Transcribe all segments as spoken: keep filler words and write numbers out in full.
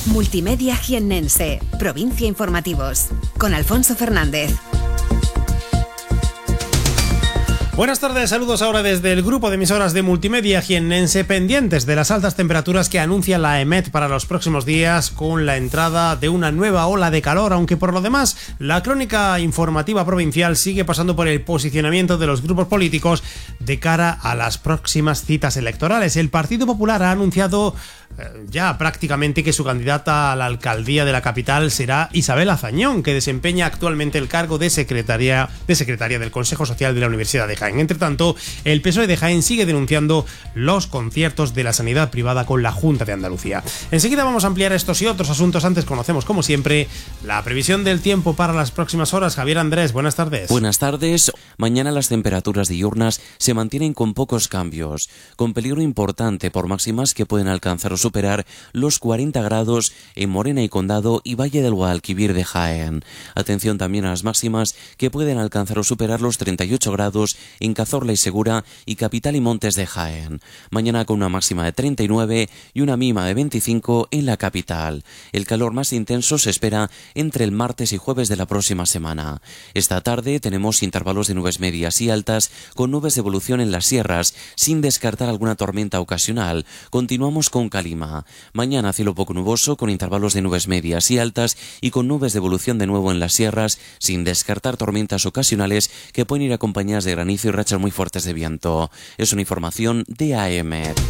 Multimedia Jiennense, Provincia Informativos, con Alfonso Fernández. Buenas tardes, saludos ahora desde el grupo de emisoras de Multimedia Jiennense, pendientes de las altas temperaturas que anuncia la EMET para los próximos días, con la entrada de una nueva ola de calor, aunque por lo demás la crónica informativa provincial sigue pasando por el posicionamiento de los grupos políticos de cara a las próximas citas electorales. El Partido Popular ha anunciado eh, ya prácticamente que su candidata a la alcaldía de la capital será Isabel Azañón, que desempeña actualmente el cargo de secretaria, de secretaria del Consejo Social de la Universidad de Jaén. Entre tanto, el P S O E de Jaén sigue denunciando los conciertos de la sanidad privada con la Junta de Andalucía. Enseguida vamos a ampliar estos y otros asuntos. Antes conocemos, como siempre, la previsión del tiempo para las próximas horas. Javier Andrés, buenas tardes. Buenas tardes. Mañana las temperaturas diurnas se mantienen con pocos cambios, con peligro importante por máximas que pueden alcanzar o superar los cuarenta grados en Morena y Condado y Valle del Guadalquivir de Jaén. Atención también a las máximas que pueden alcanzar o superar los treinta y ocho grados en Cazorla y Segura y Capital y Montes de Jaén. Mañana con una máxima de treinta y nueve y una mínima de veinticinco en la capital. El calor más intenso se espera entre el martes y jueves de la próxima semana. Esta tarde tenemos intervalos de nubes medias y altas con nubes de evolución en las sierras, sin descartar alguna tormenta ocasional. Continuamos con calima. Mañana cielo poco nuboso con intervalos de nubes medias y altas y con nubes de evolución de nuevo en las sierras, sin descartar tormentas ocasionales que pueden ir acompañadas de granizo y rachas muy fuertes de viento. Es una información de A M E T.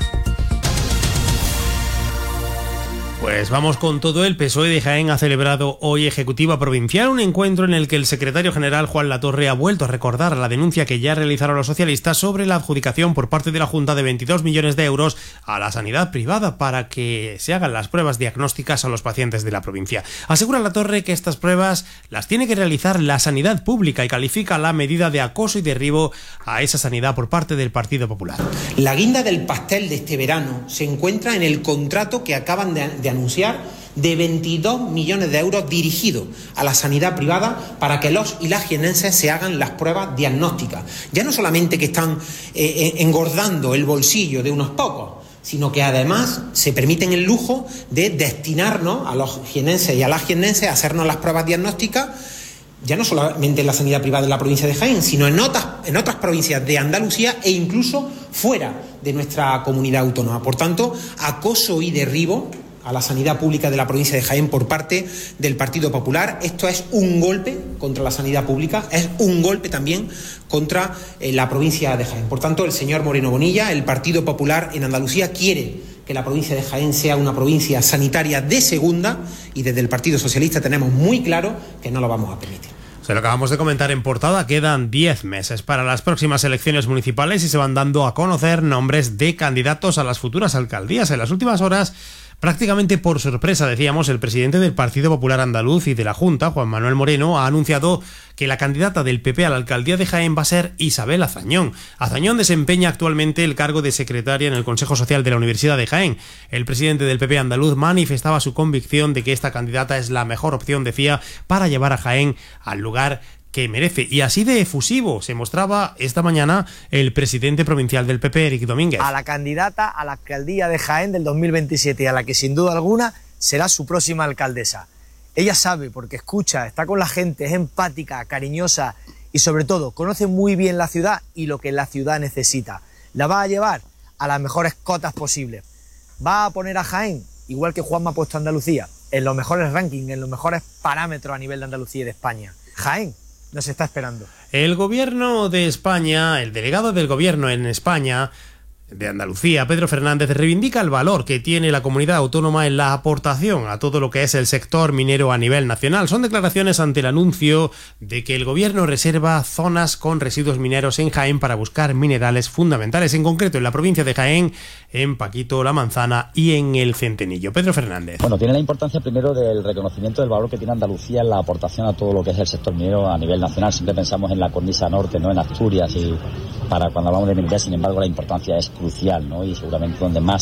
Pues vamos con todo. El P S O E de Jaén ha celebrado hoy Ejecutiva Provincial, un encuentro en el que el secretario general Juan Latorre ha vuelto a recordar la denuncia que ya realizaron los socialistas sobre la adjudicación por parte de la Junta de veintidós millones de euros a la sanidad privada para que se hagan las pruebas diagnósticas a los pacientes de la provincia. Asegura Latorre que estas pruebas las tiene que realizar la sanidad pública y califica la medida de acoso y derribo a esa sanidad por parte del Partido Popular. La guinda del pastel de este verano se encuentra en el contrato que acaban de, de anunciar de veintidós millones de euros dirigido a la sanidad privada para que los y las jiennenses se hagan las pruebas diagnósticas. Ya no solamente que están eh, engordando el bolsillo de unos pocos, sino que además se permiten el lujo de destinarnos a los jiennenses y a las jiennenses a hacernos las pruebas diagnósticas, ya no solamente en la sanidad privada de la provincia de Jaén, sino en otras, en otras provincias de Andalucía e incluso fuera de nuestra comunidad autónoma. Por tanto, acoso y derribo a la sanidad pública de la provincia de Jaén por parte del Partido Popular. Esto es un golpe contra la sanidad pública, es un golpe también contra eh, la provincia de Jaén. Por tanto, el señor Moreno Bonilla, el Partido Popular en Andalucía, quiere que la provincia de Jaén sea una provincia sanitaria de segunda y desde el Partido Socialista tenemos muy claro que no lo vamos a permitir. Se lo acabamos de comentar en portada, quedan diez meses para las próximas elecciones municipales y se van dando a conocer nombres de candidatos a las futuras alcaldías. En las últimas horas, prácticamente por sorpresa, decíamos, el presidente del Partido Popular Andaluz y de la Junta, Juan Manuel Moreno, ha anunciado que la candidata del P P a la alcaldía de Jaén va a ser Isabel Azañón. Azañón desempeña actualmente el cargo de secretaria en el Consejo Social de la Universidad de Jaén. El presidente del P P andaluz manifestaba su convicción de que esta candidata es la mejor opción, decía, para llevar a Jaén al lugar que merece. Y así de efusivo se mostraba esta mañana el presidente provincial del P P, Eric Domínguez. A la candidata a la alcaldía de Jaén del dos mil veintisiete y a la que sin duda alguna será su próxima alcaldesa. Ella sabe, porque escucha, está con la gente, es empática, cariñosa y sobre todo conoce muy bien la ciudad y lo que la ciudad necesita. La va a llevar a las mejores cotas posibles. Va a poner a Jaén, igual que Juanma ha puesto a Andalucía, en los mejores rankings, en los mejores parámetros a nivel de Andalucía y de España. Jaén nos está esperando. El gobierno de España, el delegado del gobierno en España, de Andalucía, Pedro Fernández, reivindica el valor que tiene la comunidad autónoma en la aportación a todo lo que es el sector minero a nivel nacional. Son declaraciones ante el anuncio de que el gobierno reserva zonas con residuos mineros en Jaén para buscar minerales fundamentales, en concreto en la provincia de Jaén, en Paquito, La Manzana y en el Centenillo. Pedro Fernández. Bueno, tiene la importancia primero del reconocimiento del valor que tiene Andalucía en la aportación a todo lo que es el sector minero a nivel nacional. Siempre pensamos en la cornisa norte, no en Asturias, y para cuando hablamos de minería, sin embargo, la importancia es crucial, ¿no? Y seguramente donde más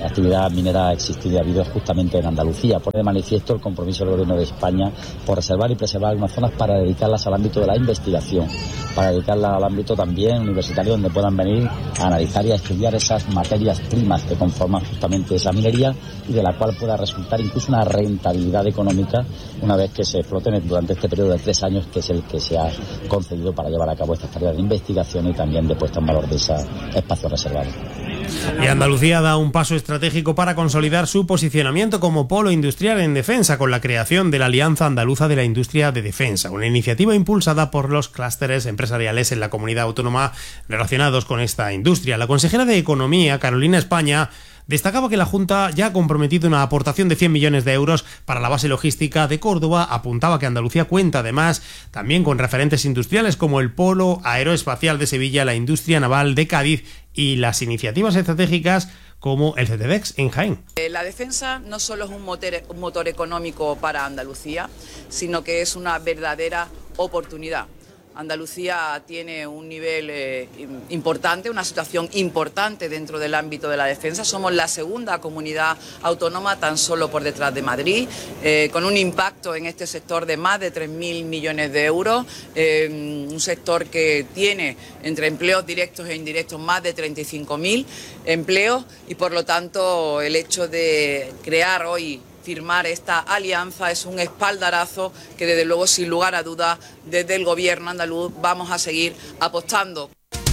actividad minera ha existido y ha habido justamente en Andalucía. Pone de manifiesto el compromiso del Gobierno de España por reservar y preservar algunas zonas para dedicarlas al ámbito de la investigación, para dedicarlas al ámbito también universitario, donde puedan venir a analizar y a estudiar esas materias primas que conforman justamente esa minería y de la cual pueda resultar incluso una rentabilidad económica una vez que se exploten durante este periodo de tres años, que es el que se ha concedido para llevar a cabo estas tareas de investigación y también de puesta en valor de ese espacio reservado. Y Andalucía da un paso estratégico para consolidar su posicionamiento como polo industrial en defensa con la creación de la Alianza Andaluza de la Industria de Defensa, una iniciativa impulsada por los clústeres empresariales en la comunidad autónoma relacionados con esta industria. La consejera de Economía, Carolina España, destacaba que la Junta ya ha comprometido una aportación de cien millones de euros para la base logística de Córdoba. Apuntaba que Andalucía cuenta además también con referentes industriales como el Polo Aeroespacial de Sevilla, la industria naval de Cádiz y las iniciativas estratégicas como el CETEDEX en Jaén. La defensa no solo es un motor, un motor económico para Andalucía, sino que es una verdadera oportunidad. Andalucía tiene un nivel eh, importante, una situación importante dentro del ámbito de la defensa. Somos la segunda comunidad autónoma tan solo por detrás de Madrid, eh, con un impacto en este sector de más de tres mil millones de euros, eh, un sector que tiene entre empleos directos e indirectos más de treinta y cinco mil empleos y por lo tanto el hecho de crear hoy firmar esta alianza es un espaldarazo que desde luego sin lugar a dudas desde el gobierno andaluz vamos a seguir apostando.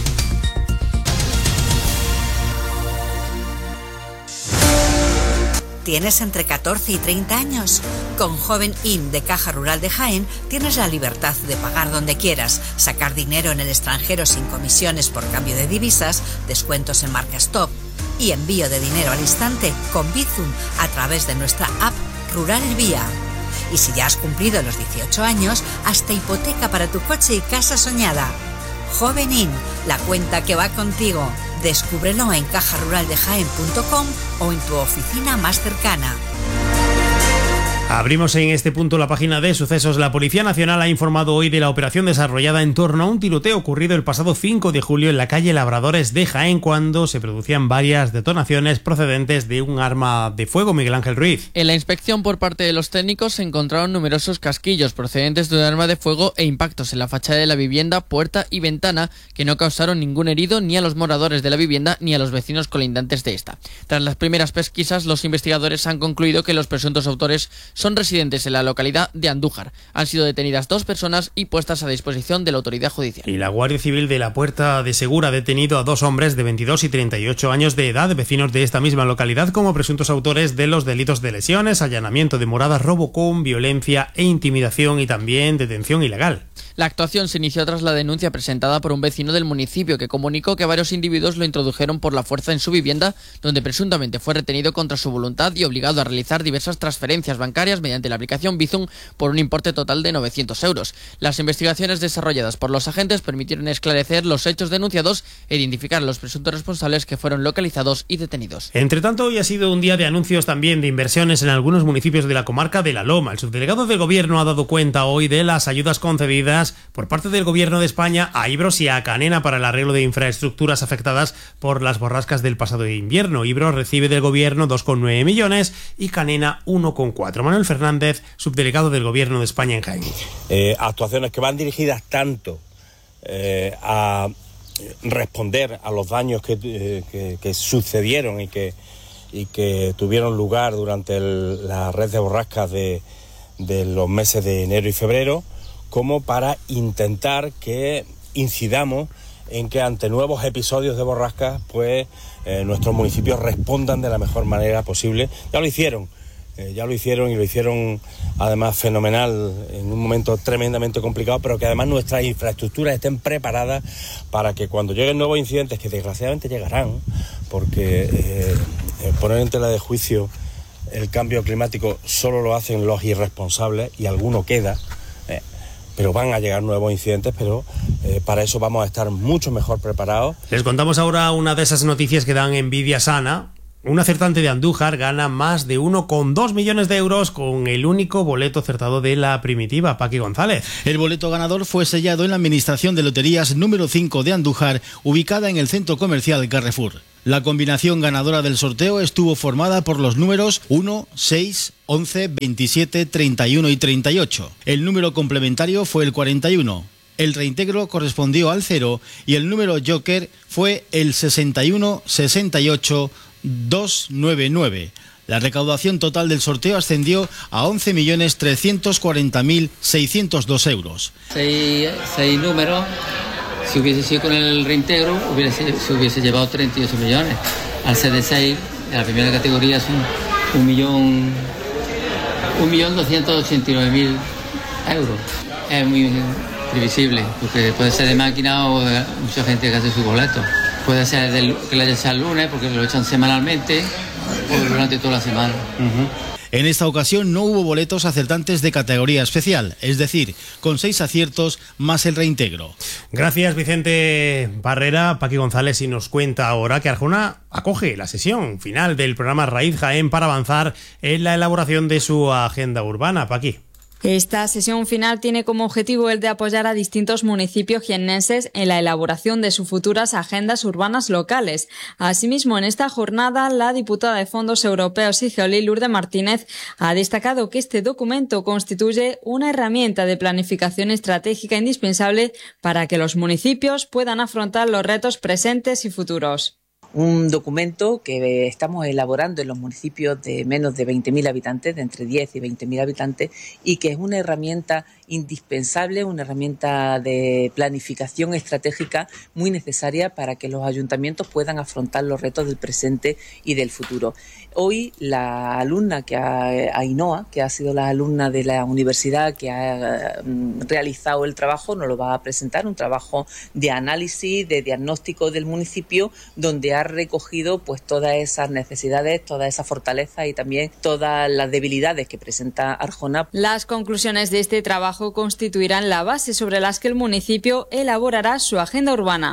¿Tienes entre catorce y treinta años? Con Joven In de Caja Rural de Jaén tienes la libertad de pagar donde quieras, sacar dinero en el extranjero sin comisiones por cambio de divisas, descuentos en marcas top y envío de dinero al instante con Bizum a través de nuestra app Rural El Vía. Y si ya has cumplido los dieciocho años, hasta hipoteca para tu coche y casa soñada. Joven In, la cuenta que va contigo. Descúbrelo en caja rural de jaén punto com o en tu oficina más cercana. Abrimos en este punto la página de sucesos. La Policía Nacional ha informado hoy de la operación desarrollada en torno a un tiroteo ocurrido el pasado cinco de julio en la calle Labradores de Jaén, cuando se producían varias detonaciones procedentes de un arma de fuego. Miguel Ángel Ruiz. En la inspección por parte de los técnicos se encontraron numerosos casquillos procedentes de un arma de fuego e impactos en la fachada de la vivienda, puerta y ventana que no causaron ningún herido ni a los moradores de la vivienda ni a los vecinos colindantes de esta. Tras las primeras pesquisas, los investigadores han concluido que los presuntos autores son residentes en la localidad de Andújar. Han sido detenidas dos personas y puestas a disposición de la autoridad judicial. Y la Guardia Civil de la Puerta de Segura ha detenido a dos hombres de veintidós y treinta y ocho años de edad, vecinos de esta misma localidad, como presuntos autores de los delitos de lesiones, allanamiento de moradas, robo con violencia e intimidación y también detención ilegal. La actuación se inició tras la denuncia presentada por un vecino del municipio que comunicó que varios individuos lo introdujeron por la fuerza en su vivienda, donde presuntamente fue retenido contra su voluntad y obligado a realizar diversas transferencias bancarias mediante la aplicación Bizum por un importe total de novecientos euros. Las investigaciones desarrolladas por los agentes permitieron esclarecer los hechos denunciados e identificar a los presuntos responsables, que fueron localizados y detenidos. Entre tanto, hoy ha sido un día de anuncios también de inversiones en algunos municipios de la comarca de La Loma. El subdelegado del Gobierno ha dado cuenta hoy de las ayudas concedidas por parte del Gobierno de España a Ibros y a Canena para el arreglo de infraestructuras afectadas por las borrascas del pasado invierno. Ibros recibe del Gobierno dos coma nueve millones y Canena uno coma cuatro. Manuel Fernández, subdelegado del Gobierno de España en Jaén. Eh, actuaciones que van dirigidas tanto eh, a responder a los daños que, eh, que, que sucedieron y que, y que tuvieron lugar durante el, la red de borrascas de, de los meses de enero y febrero, como para intentar que incidamos en que ante nuevos episodios de borrascas, pues eh, nuestros municipios respondan de la mejor manera posible. Ya lo hicieron, eh, ya lo hicieron y lo hicieron además fenomenal en un momento tremendamente complicado, pero que además nuestras infraestructuras estén preparadas para que cuando lleguen nuevos incidentes, que desgraciadamente llegarán, porque eh, eh, poner en tela de juicio el cambio climático solo lo hacen los irresponsables y alguno queda, eh, pero van a llegar nuevos incidentes, pero eh, para eso vamos a estar mucho mejor preparados. Les contamos ahora una de esas noticias que dan envidia sana. Un acertante de Andújar gana más de uno coma dos millones de euros con el único boleto acertado de la primitiva, Paqui González. El boleto ganador fue sellado en la Administración de Loterías número cinco de Andújar, ubicada en el centro comercial Carrefour. La combinación ganadora del sorteo estuvo formada por los números uno, seis, once, veintisiete, treinta y uno y treinta y ocho. El número complementario fue el cuarenta y uno. El reintegro correspondió al cero y el número Joker fue el sesenta y uno, sesenta y ocho, doscientos noventa y nueve. La recaudación total del sorteo ascendió a once millones trescientos cuarenta mil seiscientos dos euros. Seis, seis números, si hubiese sido con el reintegro, hubiese, se hubiese llevado treinta y ocho millones. Al ser de seis, en la primera categoría son un millón, un millón doscientos ochenta y nueve mil euros. Es muy previsible, porque puede ser de máquina o de mucha gente que hace su boleto. Puede ser del, que le haya echado el lunes, porque lo echan semanalmente o durante toda la semana. Uh-huh. En esta ocasión no hubo boletos acertantes de categoría especial, es decir, con seis aciertos más el reintegro. Gracias, Vicente Barrera. Paqui González y nos cuenta ahora que Arjona acoge la sesión final del programa Raíz Jaén para avanzar en la elaboración de su agenda urbana. Paqui. Esta sesión final tiene como objetivo el de apoyar a distintos municipios jiennenses en la elaboración de sus futuras agendas urbanas locales. Asimismo, en esta jornada, la diputada de Fondos Europeos y Geolí, Lourdes Martínez, ha destacado que este documento constituye una herramienta de planificación estratégica indispensable para que los municipios puedan afrontar los retos presentes y futuros. Un documento que estamos elaborando en los municipios de menos de veinte mil habitantes, de entre diez y veinte mil habitantes, y que es una herramienta indispensable, una herramienta de planificación estratégica muy necesaria para que los ayuntamientos puedan afrontar los retos del presente y del futuro. Hoy la alumna que ha, Ainhoa, que ha sido la alumna de la universidad que ha um, realizado el trabajo, nos lo va a presentar, un trabajo de análisis, de diagnóstico del municipio, donde ha recogido pues todas esas necesidades, todas esas fortalezas y también todas las debilidades que presenta Arjona. Las conclusiones de este trabajo constituirán la base sobre las que el municipio elaborará su agenda urbana.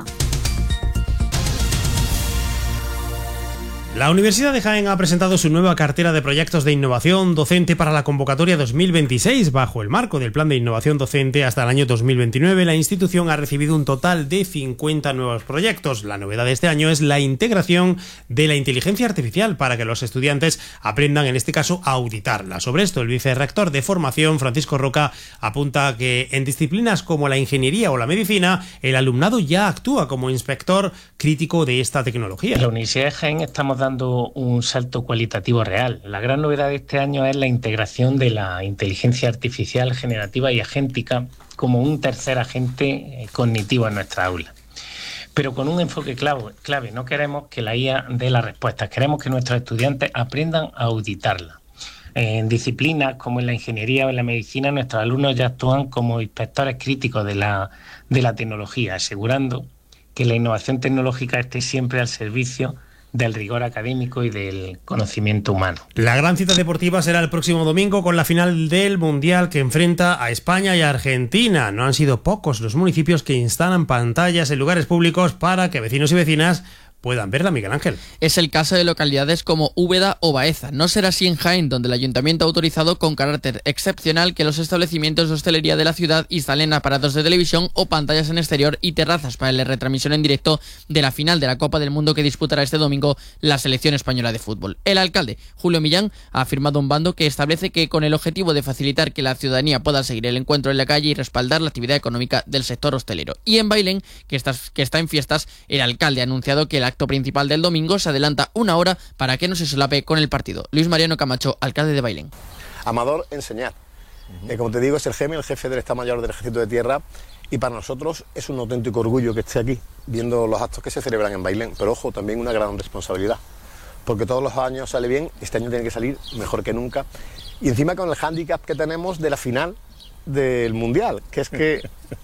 La Universidad de Jaén ha presentado su nueva cartera de proyectos de innovación docente para la convocatoria dos mil veintiséis. Bajo el marco del Plan de Innovación Docente hasta el año dos mil veintinueve, la institución ha recibido un total de cincuenta nuevos proyectos. La novedad de este año es la integración de la inteligencia artificial para que los estudiantes aprendan, en este caso, a auditarla. Sobre esto, el vicerrector de formación, Francisco Roca, apunta que en disciplinas como la ingeniería o la medicina, el alumnado ya actúa como inspector crítico de esta tecnología. En la Universidad de Jaén estamos dando un salto cualitativo real. La gran novedad de este año es la integración de la inteligencia artificial generativa y agéntica como un tercer agente cognitivo en nuestra aula. Pero con un enfoque clave, clave. No queremos que la I A dé las respuestas, queremos que nuestros estudiantes aprendan a auditarla. En disciplinas como en la ingeniería o en la medicina, nuestros alumnos ya actúan como inspectores críticos de la, de la tecnología, asegurando que la innovación tecnológica esté siempre al servicio del rigor académico y del conocimiento humano. La gran cita deportiva será el próximo domingo con la final del Mundial que enfrenta a España y a Argentina. No han sido pocos los municipios que instalan pantallas en lugares públicos para que vecinos y vecinas puedan verla, Miguel Ángel. Es el caso de localidades como Úbeda o Baeza. No será así en Jaén, donde el ayuntamiento ha autorizado con carácter excepcional que los establecimientos de hostelería de la ciudad instalen aparatos de televisión o pantallas en exterior y terrazas para la retransmisión en directo de la final de la Copa del Mundo que disputará este domingo la selección española de fútbol. El alcalde, Julio Millán, ha firmado un bando que establece que con el objetivo de facilitar que la ciudadanía pueda seguir el encuentro en la calle y respaldar la actividad económica del sector hostelero. Y en Bailén, que está, que está en fiestas, el alcalde ha anunciado que el acto principal del domingo se adelanta una hora para que no se solape con el partido. Luis Mariano Camacho, alcalde de Bailén. Amador, enseñar. Uh-huh. Eh, como te digo, es el G E M, el jefe del Estado Mayor del Ejército de Tierra, y para nosotros es un auténtico orgullo que esté aquí, viendo los actos que se celebran en Bailén. Pero ojo, también una gran responsabilidad, porque todos los años sale bien, este año tiene que salir mejor que nunca. Y encima con el hándicap que tenemos de la final del Mundial, que es que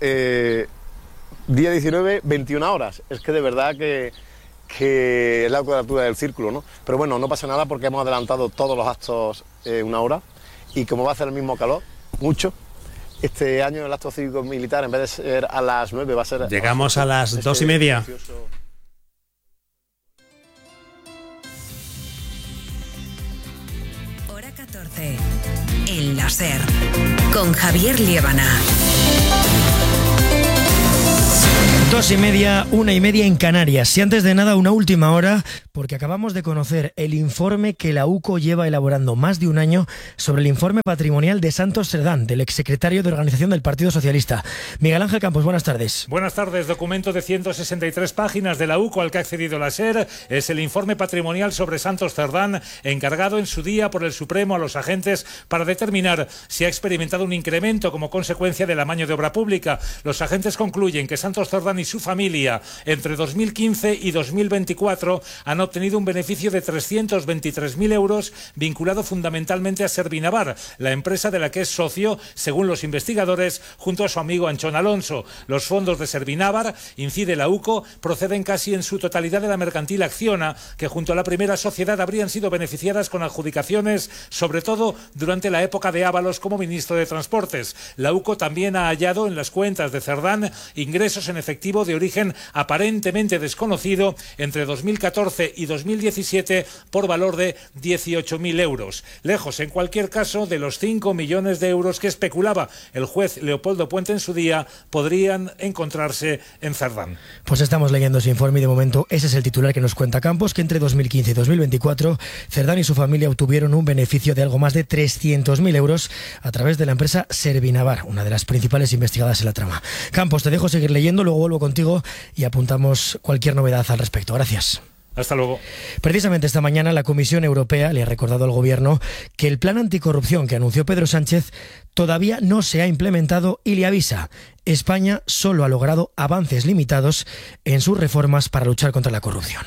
eh, día diecinueve, veintiuna horas. Es que de verdad que... que es la cuadratura del círculo, ¿no? Pero bueno, no pasa nada porque hemos adelantado todos los actos eh, una hora y como va a hacer el mismo calor, mucho, este año el acto cívico militar en vez de ser a las nueve va a ser... Llegamos a las dos y media. catorce. El láser. Con Javier Liébana. Dos y media, una y media en Canarias. Y antes de nada, una última hora, porque acabamos de conocer el informe que la U C O lleva elaborando más de un año sobre el informe patrimonial de Santos Cerdán, del exsecretario de Organización del Partido Socialista. Miguel Ángel Campos, buenas tardes. Buenas tardes. Documento de ciento sesenta y tres páginas de la U C O al que ha accedido la SER es el informe patrimonial sobre Santos Cerdán, encargado en su día por el Supremo a los agentes para determinar si ha experimentado un incremento como consecuencia del amaño de obra pública. Los agentes concluyen que Santos Cerdán y su familia entre dos mil quince y dos mil veinticuatro han obtenido un beneficio de trescientos veintitrés mil euros vinculado fundamentalmente a Servinavar, la empresa de la que es socio, según los investigadores, junto a su amigo Anchón Alonso. Los fondos de Servinavar, incide la U C O, proceden casi en su totalidad de la mercantil Acciona, que junto a la primera sociedad habrían sido beneficiadas con adjudicaciones, sobre todo durante la época de Ábalos como ministro de Transportes. La U C O también ha hallado en las cuentas de Cerdán ingresos en efectivo de origen aparentemente desconocido entre dos mil catorce y dos mil diecisiete por valor de dieciocho mil euros. Lejos, en cualquier caso, de los cinco millones de euros que especulaba el juez Leopoldo Puente en su día, podrían encontrarse en Cerdán. Pues estamos leyendo ese informe y de momento ese es el titular que nos cuenta Campos, que entre dos mil quince y dos mil veinticuatro Cerdán y su familia obtuvieron un beneficio de algo más de trescientos mil euros a través de la empresa Servinavar, una de las principales investigadas en la trama. Campos, te dejo seguir leyendo, luego vuelvo contigo y apuntamos cualquier novedad al respecto. Gracias. Hasta luego. Precisamente esta mañana la Comisión Europea le ha recordado al Gobierno que el plan anticorrupción que anunció Pedro Sánchez todavía no se ha implementado y le avisa: España solo ha logrado avances limitados en sus reformas para luchar contra la corrupción.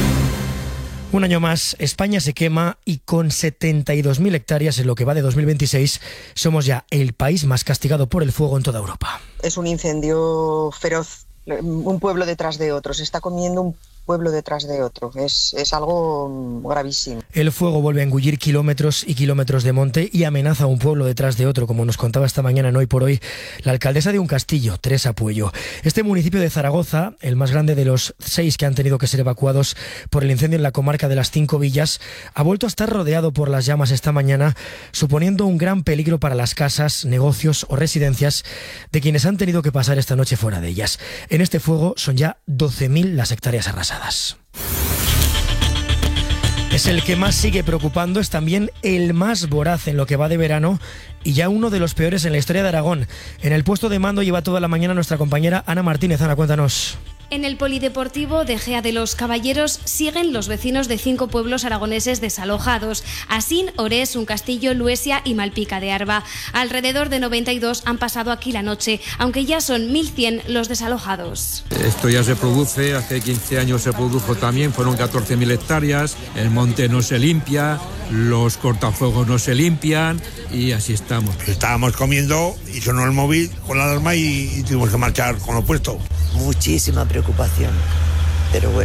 Un año más, España se quema y con setenta y dos mil hectáreas en lo que va de dos mil veintiséis, somos ya el país más castigado por el fuego en toda Europa. Es un incendio feroz, un pueblo detrás de otro, se está comiendo un pueblo detrás de otro, es, es algo gravísimo. El fuego vuelve a engullir kilómetros y kilómetros de monte y amenaza a un pueblo detrás de otro, como nos contaba esta mañana en Hoy por Hoy la alcaldesa de un castillo, Teresa Puello. Este municipio de Zaragoza, el más grande de los seis que han tenido que ser evacuados por el incendio en la comarca de las Cinco Villas, ha vuelto a estar rodeado por las llamas esta mañana, suponiendo un gran peligro para las casas, negocios o residencias de quienes han tenido que pasar esta noche fuera de ellas. En este fuego son ya doce mil las hectáreas arrasadas. Es el que más sigue preocupando, es también el más voraz en lo que va de verano y ya uno de los peores en la historia de Aragón. En el puesto de mando lleva toda la mañana nuestra compañera Ana Martínez. Ana, cuéntanos. En el polideportivo de Gea de los Caballeros siguen los vecinos de cinco pueblos aragoneses desalojados: Asín, Orés, Uncastillo, Luesia y Malpica de Arba. Alrededor de noventa y dos han pasado aquí la noche, aunque ya son mil cien los desalojados. Esto ya se produce, hace quince años se produjo también, fueron catorce mil hectáreas, el monte no se limpia, los cortafuegos no se limpian y así estamos. Estábamos comiendo y sonó el móvil con la alarma y, y tuvimos que marchar con lo puesto. Muchísima preocupación, pero bueno,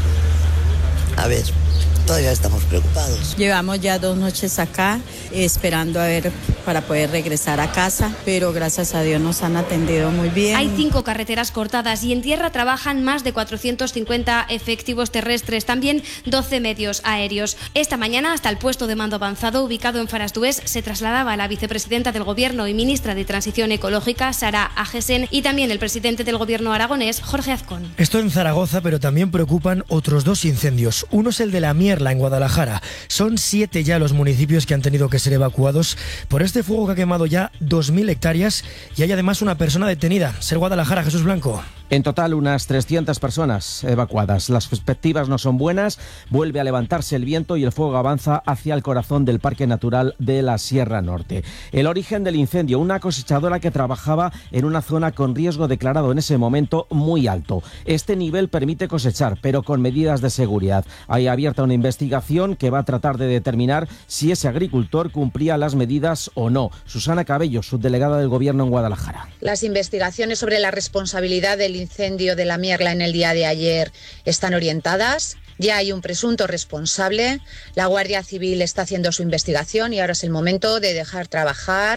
a ver, todavía estamos preocupados. Llevamos ya dos noches acá esperando a ver para poder regresar a casa, pero gracias a Dios nos han atendido muy bien. Hay cinco carreteras cortadas y en tierra trabajan más de cuatrocientos cincuenta efectivos terrestres, también doce medios aéreos. Esta mañana hasta el puesto de mando avanzado ubicado en Farasdués se trasladaba la vicepresidenta del Gobierno y ministra de Transición Ecológica, Sara Agesen, y también el presidente del Gobierno aragonés, Jorge Azcón. Esto en Zaragoza, pero también preocupan otros dos incendios. Uno es el de la Mierla, en Guadalajara. Son siete ya los municipios que han tenido que ser evacuados por este fuego que ha quemado ya dos mil hectáreas y hay además una persona detenida. Ser Guadalajara, Jesús Blanco. En total, unas trescientas personas evacuadas. Las perspectivas no son buenas. Vuelve a levantarse el viento y el fuego avanza hacia el corazón del Parque Natural de la Sierra Norte. El origen del incendio: una cosechadora que trabajaba en una zona con riesgo declarado en ese momento muy alto. Este nivel permite cosechar, pero con medidas de seguridad. Hay abierta una investigación que va a tratar de determinar si ese agricultor cumplía las medidas o no. Susana Cabello, subdelegada del Gobierno en Guadalajara. Las investigaciones sobre la responsabilidad del incendio de la Mierla en el día de ayer están orientadas. Ya hay un presunto responsable. La Guardia Civil está haciendo su investigación y ahora es el momento de dejar trabajar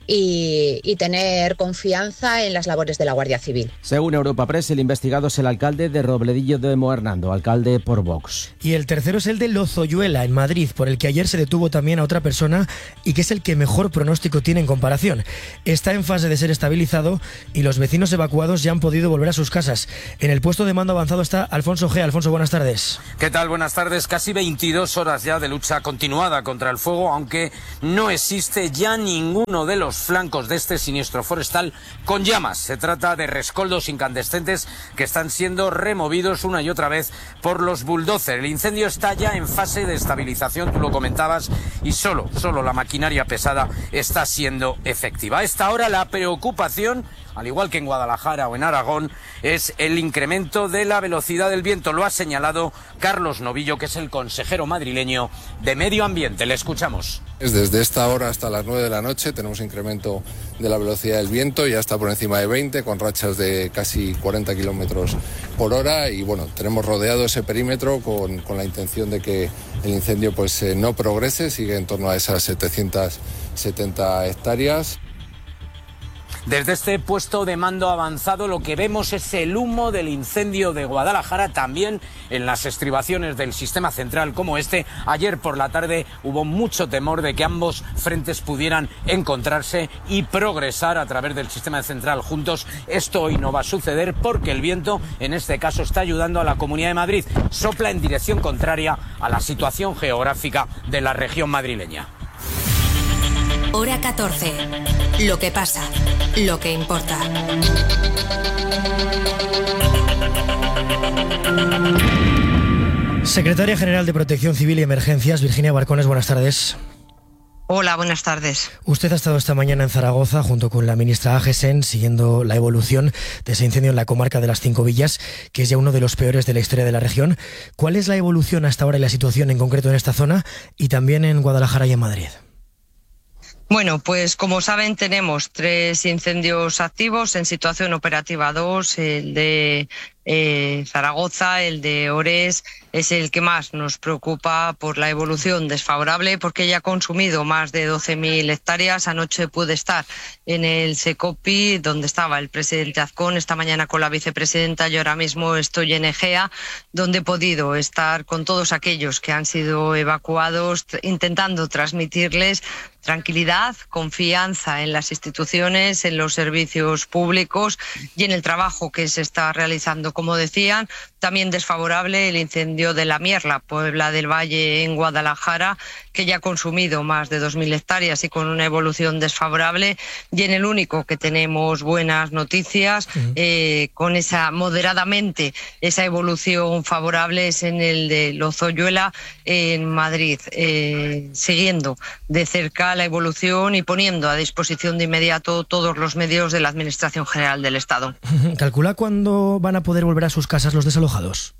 y, y tener confianza en las labores de la Guardia Civil. Según Europa Press, el investigado es el alcalde de Robledillo de Moernando, alcalde por Vox. Y el tercero es el de Lozoyuela, en Madrid, por el que ayer se detuvo también a otra persona y que es el que mejor pronóstico tiene en comparación. Está en fase de ser estabilizado y los vecinos evacuados ya han podido volver a sus casas. En el puesto de mando avanzado está Alfonso G. Alfonso, buenas tardes. ¿Qué tal? Buenas tardes. Casi veintidós horas ya de lucha continuada contra el fuego, aunque no existe ya ninguno de los flancos de este siniestro forestal con llamas. Se trata de rescoldos incandescentes que están siendo removidos una y otra vez por los bulldozers. El incendio está ya en fase de estabilización, tú lo comentabas, y solo, solo la maquinaria pesada está siendo efectiva. A esta hora la preocupación, al igual que en Guadalajara o en Aragón, es el incremento de la velocidad del viento. Lo ha señalado Carlos Novillo, que es el consejero madrileño de Medio Ambiente. Le escuchamos. Desde esta hora hasta las nueve de la noche tenemos incremento de la velocidad del viento, ya está por encima de veinte, con rachas de casi cuarenta kilómetros por hora, y bueno, tenemos rodeado ese perímetro con, con la intención de que el incendio pues eh, no progrese, sigue en torno a esas setecientas setenta hectáreas. Desde este puesto de mando avanzado lo que vemos es el humo del incendio de Guadalajara, también en las estribaciones del sistema central como este. Ayer por la tarde hubo mucho temor de que ambos frentes pudieran encontrarse y progresar a través del sistema central juntos. Esto hoy no va a suceder porque el viento, en este caso, está ayudando a la Comunidad de Madrid. Sopla en dirección contraria a la situación geográfica de la región madrileña. Hora catorce. Lo que pasa, lo que importa. Secretaria General de Protección Civil y Emergencias, Virginia Barcones, buenas tardes. Hola, buenas tardes. Usted ha estado esta mañana en Zaragoza junto con la ministra Agesen siguiendo la evolución de ese incendio en la comarca de las Cinco Villas, que es ya uno de los peores de la historia de la región. ¿Cuál es la evolución hasta ahora y la situación en concreto en esta zona y también en Guadalajara y en Madrid? Bueno, pues como saben tenemos tres incendios activos en situación operativa dos, el de eh, Zaragoza, el de Ores es el que más nos preocupa por la evolución desfavorable porque ya ha consumido más de doce mil hectáreas. Anoche pude estar en el Secopi donde estaba el presidente Azcón, esta mañana con la vicepresidenta, yo ahora mismo estoy en Egea donde he podido estar con todos aquellos que han sido evacuados intentando transmitirles tranquilidad, confianza en las instituciones, en los servicios públicos y en el trabajo que se está realizando. Como decían, también desfavorable el incendio de La Mierla, Puebla del Valle en Guadalajara, que ya ha consumido más de dos mil hectáreas y con una evolución desfavorable. Y en el único que tenemos buenas noticias, uh-huh. eh, con esa moderadamente esa evolución favorable, es en el de Lozoyuela en Madrid, eh, siguiendo de cerca la evolución y poniendo a disposición de inmediato todos los medios de la Administración General del Estado. ¿Calcula cuándo van a poder volver a sus casas los desalojados?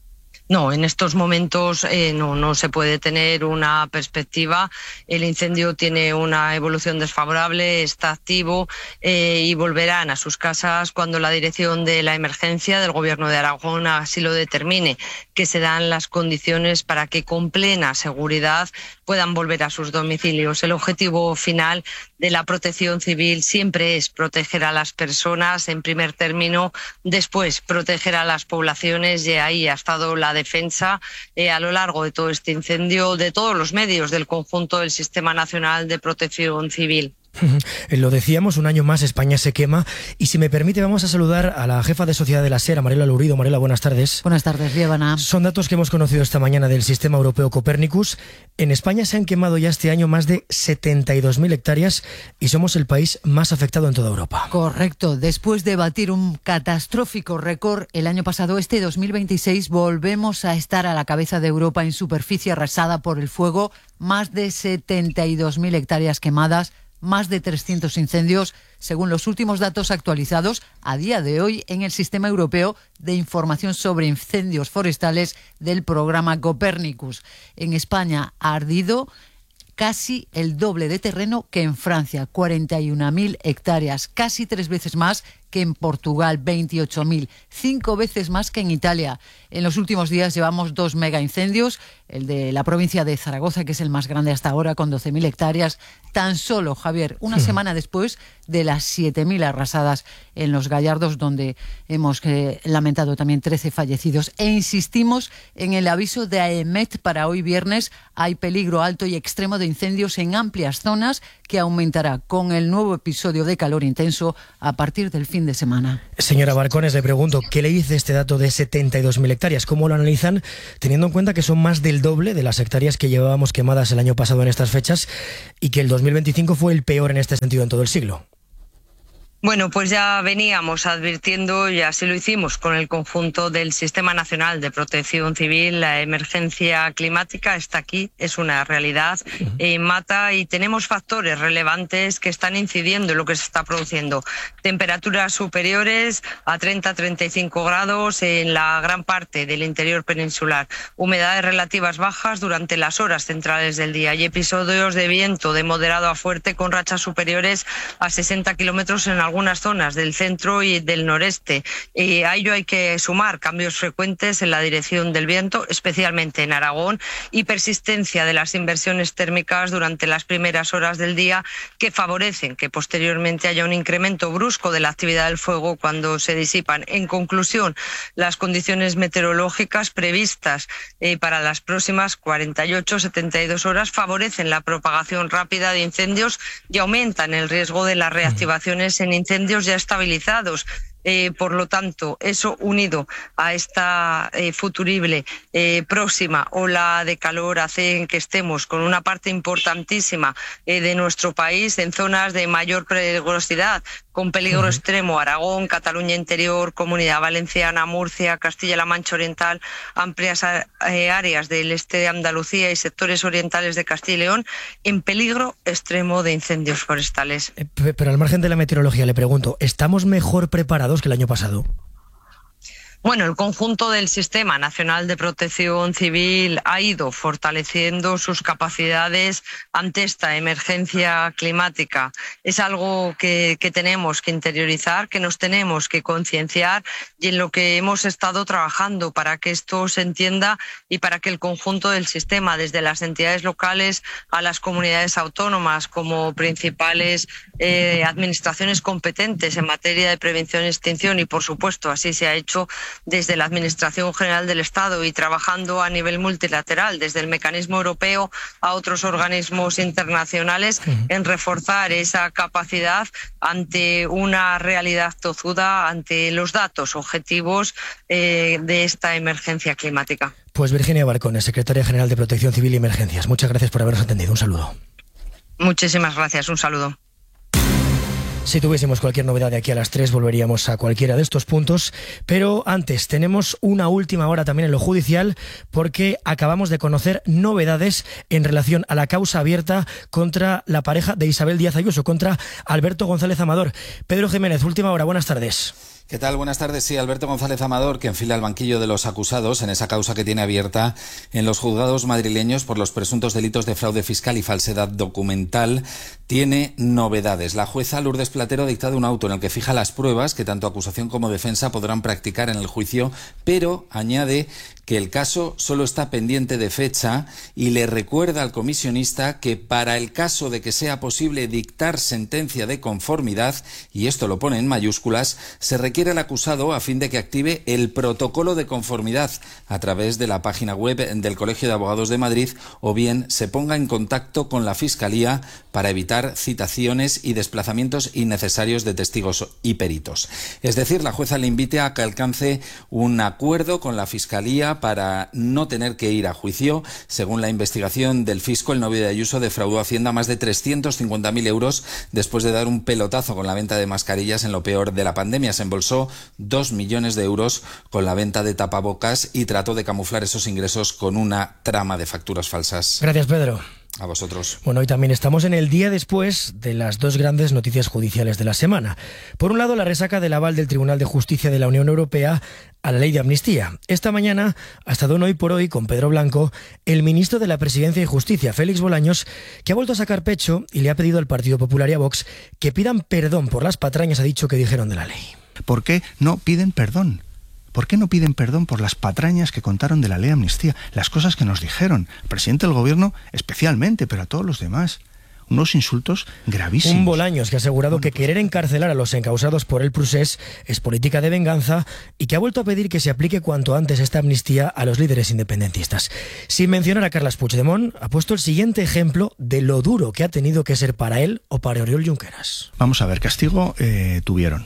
No, en estos momentos eh, no, no se puede tener una perspectiva. El incendio tiene una evolución desfavorable, está activo eh, y volverán a sus casas cuando la dirección de la emergencia del Gobierno de Aragón así lo determine, que se dan las condiciones para que con plena seguridad puedan volver a sus domicilios. El objetivo final de la protección civil siempre es proteger a las personas en primer término, después proteger a las poblaciones, y ahí ha estado la defensa eh, a lo largo de todo este incendio de todos los medios del conjunto del Sistema Nacional de Protección Civil. Lo decíamos, un año más España se quema, y si me permite vamos a saludar a la jefa de Sociedad de la SER, Mariela Lurido. Mariela, buenas tardes. Buenas tardes, Liébana. Son datos que hemos conocido esta mañana del Sistema Europeo Copernicus. En España se han quemado ya este año más de setenta y dos mil hectáreas y somos el país más afectado en toda Europa. Correcto. Después de batir un catastrófico récord el año pasado, este dos mil veintiséis volvemos a estar a la cabeza de Europa en superficie arrasada por el fuego. Más de setenta y dos mil hectáreas quemadas, más de trescientos incendios, según los últimos datos actualizados a día de hoy en el Sistema Europeo de Información sobre Incendios Forestales del programa Copernicus. En España ha ardido casi el doble de terreno que en Francia, cuarenta y una mil hectáreas, casi tres veces más que en Portugal, veintiocho mil, cinco veces más que en Italia. En los últimos días llevamos dos megaincendios, el de la provincia de Zaragoza, que es el más grande hasta ahora, con doce mil hectáreas. Tan solo, Javier, una sí. semana después de las siete mil arrasadas en Los Gallardos, donde hemos eh, lamentado también trece fallecidos. E insistimos en el aviso de AEMET para hoy viernes. Hay peligro alto y extremo de incendios en amplias zonas, que aumentará con el nuevo episodio de calor intenso a partir del fin de semana. Señora Barcones, le pregunto, ¿qué le dice este dato de setenta y dos mil hectáreas? ¿Cómo lo analizan, teniendo en cuenta que son más del doble de las hectáreas que llevábamos quemadas el año pasado en estas fechas y que el dos mil veinticinco fue el peor en este sentido en todo el siglo? Bueno, pues ya veníamos advirtiendo, y así lo hicimos con el conjunto del Sistema Nacional de Protección Civil. La emergencia climática está aquí, es una realidad, eh, mata, y tenemos factores relevantes que están incidiendo en lo que se está produciendo. Temperaturas superiores a treinta a treinta y cinco grados en la gran parte del interior peninsular, humedades relativas bajas durante las horas centrales del día y episodios de viento de moderado a fuerte con rachas superiores a sesenta kilómetros en algunas zonas del centro y del noreste. Y a ello hay que sumar cambios frecuentes en la dirección del viento, especialmente en Aragón, y persistencia de las inversiones térmicas durante las primeras horas del día, que favorecen que posteriormente haya un incremento brusco de la actividad del fuego cuando se disipan. En conclusión, las condiciones meteorológicas previstas eh, para las próximas cuarenta y ocho a setenta y dos horas favorecen la propagación rápida de incendios y aumentan el riesgo de las reactivaciones en incendios ya estabilizados. Eh, por lo tanto, eso unido a esta eh, futurible eh, próxima ola de calor hace que estemos con una parte importantísima eh, de nuestro país en zonas de mayor peligrosidad, con peligro uh-huh. extremo: Aragón, Cataluña Interior, Comunidad Valenciana, Murcia, Castilla-La Mancha Oriental, amplias eh, áreas del este de Andalucía y sectores orientales de Castilla y León en peligro extremo de incendios forestales. Eh, pero al margen de la meteorología, le pregunto, ¿estamos mejor preparados que el año pasado? Bueno, el conjunto del Sistema Nacional de Protección Civil ha ido fortaleciendo sus capacidades ante esta emergencia climática. Es algo que, que tenemos que interiorizar, que nos tenemos que concienciar, y en lo que hemos estado trabajando para que esto se entienda y para que el conjunto del sistema, desde las entidades locales a las comunidades autónomas como principales eh, administraciones competentes en materia de prevención y extinción, y por supuesto así se ha hecho desde la Administración General del Estado y trabajando a nivel multilateral, desde el Mecanismo Europeo a otros organismos internacionales, en reforzar esa capacidad ante una realidad tozuda, ante los datos objetivos eh, de esta emergencia climática. Pues Virginia Barcones, Secretaria General de Protección Civil y Emergencias, muchas gracias por habernos atendido. Un saludo. Muchísimas gracias, un saludo. Si tuviésemos cualquier novedad de aquí a las tres, volveríamos a cualquiera de estos puntos, pero antes tenemos una última hora también en lo judicial, porque acabamos de conocer novedades en relación a la causa abierta contra la pareja de Isabel Díaz Ayuso, contra Alberto González Amador. Pedro Jiménez, última hora, buenas tardes. ¿Qué tal? Buenas tardes. Sí, Alberto González Amador, que enfila el banquillo de los acusados en esa causa que tiene abierta en los juzgados madrileños por los presuntos delitos de fraude fiscal y falsedad documental, tiene novedades. La jueza Lourdes Platero ha dictado un auto en el que fija las pruebas que tanto acusación como defensa podrán practicar en el juicio, pero añade que el caso solo está pendiente de fecha y le recuerda al comisionista que para el caso de que sea posible dictar sentencia de conformidad, y esto lo pone en mayúsculas, se requiere al acusado a fin de que active el protocolo de conformidad a través de la página web del Colegio de Abogados de Madrid, o bien se ponga en contacto con la Fiscalía para evitar citaciones y desplazamientos innecesarios de testigos y peritos. Es decir, la jueza le invite a que alcance un acuerdo con la Fiscalía para no tener que ir a juicio. Según la investigación del fisco, el novio de Ayuso defraudó a Hacienda más de trescientos cincuenta mil euros después de dar un pelotazo con la venta de mascarillas en lo peor de la pandemia. Se embolsó dos millones de euros con la venta de tapabocas y trató de camuflar esos ingresos con una trama de facturas falsas. Gracias, Pedro. A vosotros. Bueno, hoy también estamos en el día después de las dos grandes noticias judiciales de la semana. Por un lado, la resaca del aval del Tribunal de Justicia de la Unión Europea a la ley de amnistía. Esta mañana ha estado en Hoy por Hoy con Pedro Blanco, el ministro de la Presidencia y Justicia, Félix Bolaños, que ha vuelto a sacar pecho y le ha pedido al Partido Popular y a Vox que pidan perdón por las patrañas, ha dicho, que dijeron de la ley. ¿Por qué no piden perdón? ¿Por qué no piden perdón por las patrañas que contaron de la ley de amnistía? Las cosas que nos dijeron, el presidente del gobierno especialmente, pero a todos los demás. Unos insultos gravísimos. Un Bolaños que ha asegurado que querer encarcelar a los encausados por el procés es política de venganza y que ha vuelto a pedir que se aplique cuanto antes esta amnistía a los líderes independentistas. Sin mencionar a Carles Puigdemont, ha puesto el siguiente ejemplo de lo duro que ha tenido que ser para él o para Oriol Junqueras. Vamos a ver, castigo eh, tuvieron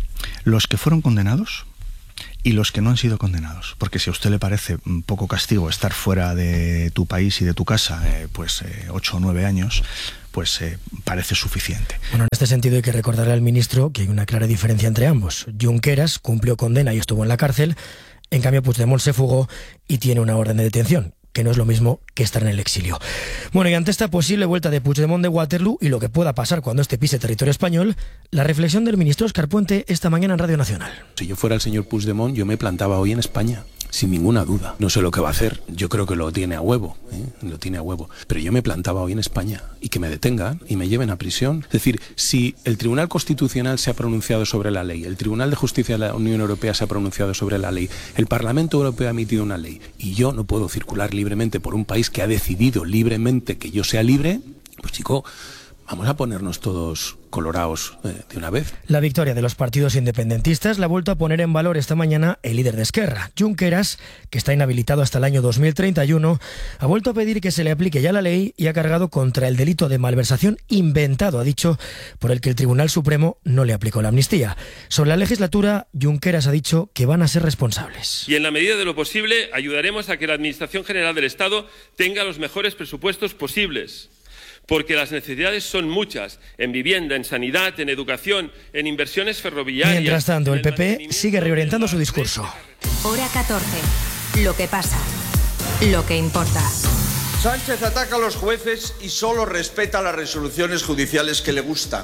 los que fueron condenados y los que no han sido condenados, porque si a usted le parece un poco castigo estar fuera de tu país y de tu casa eh, pues eh, ocho o nueve años, pues eh, parece suficiente. Bueno, en este sentido hay que recordarle al ministro que hay una clara diferencia entre ambos. Junqueras cumplió condena y estuvo en la cárcel, en cambio Puigdemont se fugó y tiene una orden de detención, que no es lo mismo que estar en el exilio. Bueno, y ante esta posible vuelta de Puigdemont de Waterloo y lo que pueda pasar cuando este pise territorio español, la reflexión del ministro Óscar Puente esta mañana en Radio Nacional. Si yo fuera el señor Puigdemont, yo me plantaba hoy en España, sin ninguna duda. No sé lo que va a hacer, yo creo que lo tiene a huevo, ¿eh? lo tiene a huevo. Pero yo me plantaba hoy en España y que me detengan y me lleven a prisión. Es decir, si el Tribunal Constitucional se ha pronunciado sobre la ley, el Tribunal de Justicia de la Unión Europea se ha pronunciado sobre la ley, el Parlamento Europeo ha emitido una ley y yo no puedo circular libremente por un país que ha decidido libremente que yo sea libre, pues chico, vamos a ponernos todos colorados eh, de una vez. La victoria de los partidos independentistas la ha vuelto a poner en valor esta mañana el líder de Esquerra, Junqueras, que está inhabilitado hasta el año dos mil treinta y uno, ha vuelto a pedir que se le aplique ya la ley y ha cargado contra el delito de malversación inventado, ha dicho, por el que el Tribunal Supremo no le aplicó la amnistía. Sobre la legislatura, Junqueras ha dicho que van a ser responsables. Y en la medida de lo posible ayudaremos a que la Administración General del Estado tenga los mejores presupuestos posibles, porque las necesidades son muchas, en vivienda, en sanidad, en educación, en inversiones ferroviarias. Mientras tanto, el P P sigue reorientando su discurso. Hora catorce. Lo que pasa. Lo que importa. Sánchez ataca a los jueces y solo respeta las resoluciones judiciales que le gustan.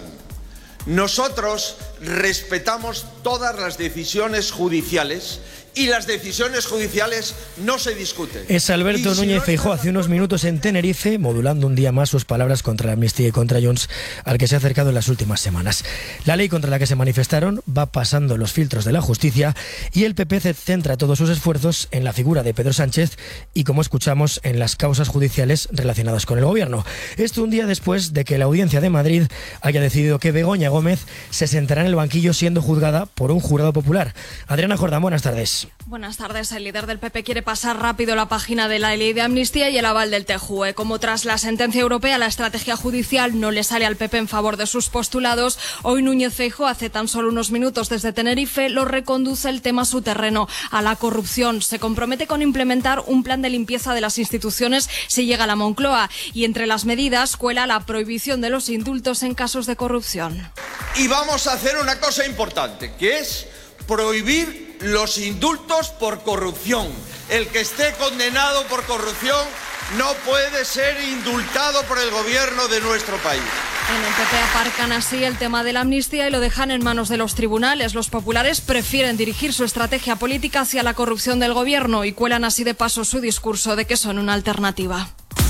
Nosotros respetamos todas las decisiones judiciales y las decisiones judiciales no se discuten. Es Alberto si Núñez no Feijóo hace unos minutos en Tenerife, modulando un día más sus palabras contra la amnistía y contra Junts, al que se ha acercado en las últimas semanas. La ley contra la que se manifestaron va pasando los filtros de la justicia y el P P centra todos sus esfuerzos en la figura de Pedro Sánchez y, como escuchamos, en las causas judiciales relacionadas con el gobierno. Esto un día después de que la Audiencia de Madrid haya decidido que Begoña Gómez se sentará en el banquillo siendo juzgada por un jurado popular. Adriana Jordán, buenas tardes. Buenas tardes. El líder del P P quiere pasar rápido la página de la ley de amnistía y el aval del T J U E. Como tras la sentencia europea, la estrategia judicial no le sale al P P en favor de sus postulados, hoy Núñez Feijóo, hace tan solo unos minutos desde Tenerife, lo reconduce el tema a su terreno, a la corrupción. Se compromete con implementar un plan de limpieza de las instituciones si llega a la Moncloa y entre las medidas cuela la prohibición de los indultos en casos de corrupción. Y vamos a hacer una cosa importante, que es prohibir los indultos por corrupción. El que esté condenado por corrupción no puede ser indultado por el gobierno de nuestro país. En el P P aparcan así el tema de la amnistía y lo dejan en manos de los tribunales. Los populares prefieren dirigir su estrategia política hacia la corrupción del gobierno y cuelan así de paso su discurso de que son una alternativa.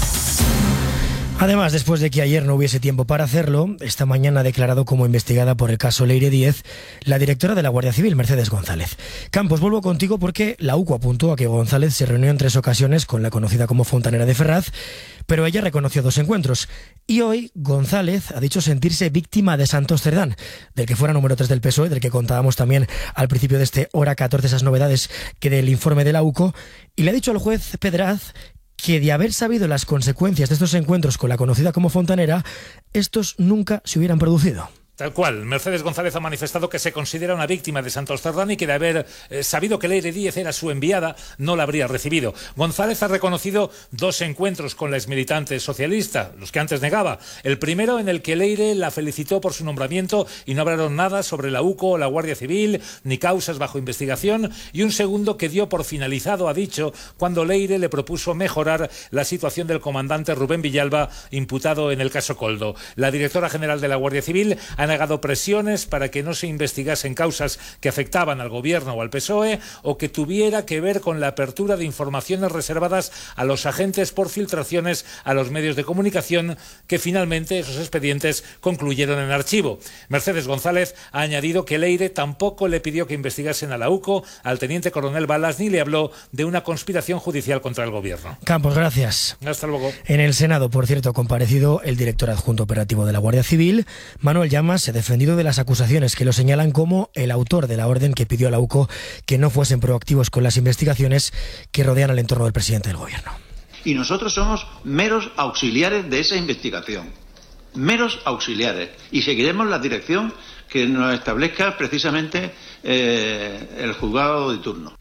Además, después de que ayer no hubiese tiempo para hacerlo, esta mañana ha declarado como investigada por el caso Leire Díez la directora de la Guardia Civil, Mercedes González. Campos, vuelvo contigo porque la U C O apuntó a que González se reunió en tres ocasiones con la conocida como Fontanera de Ferraz, pero ella reconoció dos encuentros. Y hoy González ha dicho sentirse víctima de Santos Cerdán, del que fuera número tres del P S O E, del que contábamos también al principio de este Hora catorce, esas novedades que del informe de la U C O, y le ha dicho al juez Pedraz que de haber sabido las consecuencias de estos encuentros con la conocida como Fontanera, estos nunca se hubieran producido. Tal cual. Mercedes González ha manifestado que se considera una víctima de Santos Cerdán y que de haber eh, sabido que Leire Díez era su enviada, no la habría recibido. González ha reconocido dos encuentros con la exmilitante socialista, los que antes negaba. El primero en el que Leire la felicitó por su nombramiento y no hablaron nada sobre la U C O o la Guardia Civil, ni causas bajo investigación. Y un segundo que dio por finalizado, ha dicho, cuando Leire le propuso mejorar la situación del comandante Rubén Villalba, imputado en el caso Coldo. La directora general de la Guardia Civil ha negado presiones para que no se investigasen causas que afectaban al gobierno o al P S O E o que tuviera que ver con la apertura de informaciones reservadas a los agentes por filtraciones a los medios de comunicación, que finalmente esos expedientes concluyeron en archivo. Mercedes González ha añadido que Leire tampoco le pidió que investigasen a la U C O, al teniente coronel Balas, ni le habló de una conspiración judicial contra el gobierno. Campos, gracias. Hasta luego. En el Senado, por cierto, ha comparecido el director adjunto operativo de la Guardia Civil, Manuel Llamas. Se ha defendido de las acusaciones que lo señalan como el autor de la orden que pidió a la U C O que no fuesen proactivos con las investigaciones que rodean al entorno del presidente del gobierno. Y nosotros somos meros auxiliares de esa investigación, meros auxiliares, y seguiremos la dirección que nos establezca precisamente eh, el juzgado de turno.